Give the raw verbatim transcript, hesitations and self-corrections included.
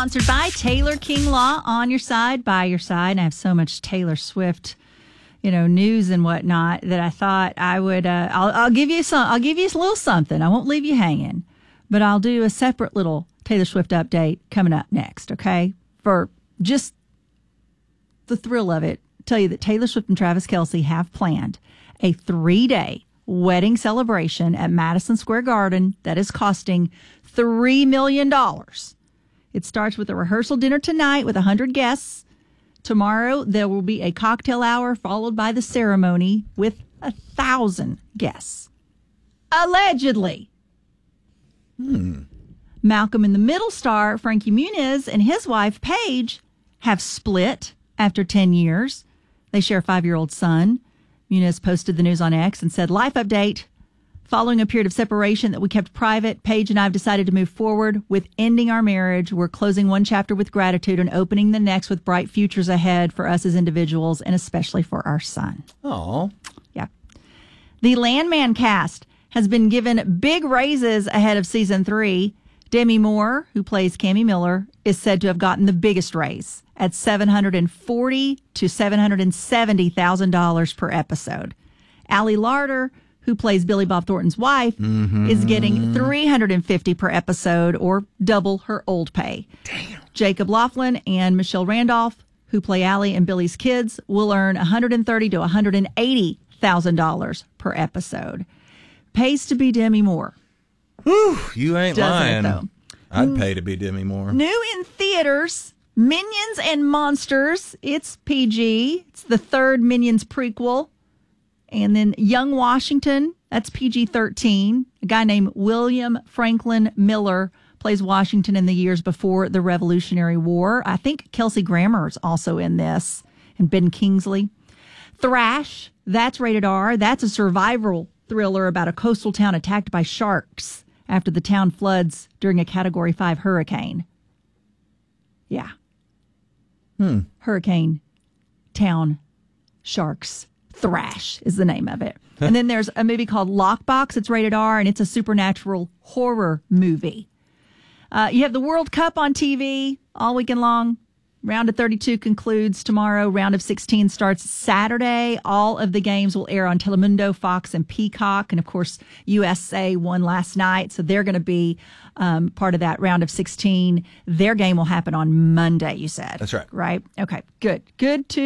sponsored by Taylor King Law. On your side, by your side. And I have so much Taylor Swift, you know, news and whatnot that I thought I would. Uh, I'll, I'll give you some. I'll give you a little something. I won't leave you hanging, but I'll do a separate little Taylor Swift update coming up next. Okay, for just the thrill of it, tell you that Taylor Swift and Travis Kelce have planned a three-day wedding celebration at Madison Square Garden that is costing three million dollars. It starts with a rehearsal dinner tonight with one hundred guests. Tomorrow, there will be a cocktail hour followed by the ceremony with one thousand guests. Allegedly. Hmm. Malcolm in the Middle star Frankie Muniz and his wife, Paige, have split after ten years. They share a five-year-old son. Muniz posted the news on X and said, "Life update. Following a period of separation that we kept private, Paige and I have decided to move forward with ending our marriage. We're closing one chapter with gratitude and opening the next with bright futures ahead for us as individuals and especially for our son." Oh. Yeah. The Landman cast has been given big raises ahead of season three. Demi Moore, who plays Cammy Miller, is said to have gotten the biggest raise at seven hundred forty thousand dollars to seven hundred seventy thousand dollars per episode. Allie Larder, who plays Billy Bob Thornton's wife, mm-hmm. is getting three hundred fifty dollars per episode, or double her old pay. Damn. Jacob Laughlin and Michelle Randolph, who play Allie and Billy's kids, will earn one hundred thirty thousand dollars to one hundred eighty thousand dollars per episode. Pays to be Demi Moore. Whew, you ain't Doesn't lying. it, though? I'd pay to be Demi Moore. New in theaters, Minions and Monsters. It's P G. It's the third Minions prequel. And then Young Washington, that's P G thirteen. A guy named William Franklin Miller plays Washington in the years before the Revolutionary War. I think Kelsey Grammer's also in this, and Ben Kingsley. Thrash, that's rated R. That's a survival thriller about a coastal town attacked by sharks after the town floods during a Category five hurricane. Yeah. Hmm. Hurricane, town, sharks. Thrash is the name of it. And then there's a movie called Lockbox. It's rated R, and it's a supernatural horror movie. Uh, you have the World Cup on T V all weekend long. Round of thirty-two concludes tomorrow. Round of sixteen starts Saturday. All of the games will air on Telemundo, Fox, and Peacock. And, of course, U S A won last night, so they're going to be um, part of that round of sixteen. Their game will happen on Monday, you said. That's right. Right? Okay, good. Good to